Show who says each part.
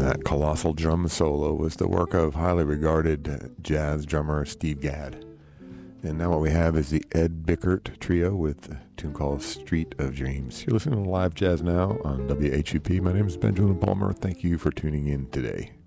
Speaker 1: That colossal drum solo was the work of highly regarded jazz drummer Steve Gadd. And now what we have is the Ed Bickert Trio with a tune called Street of Dreams. You're listening to Live Jazz Now on WHUP. My name is Benjamin Palmer. Thank you for tuning in today.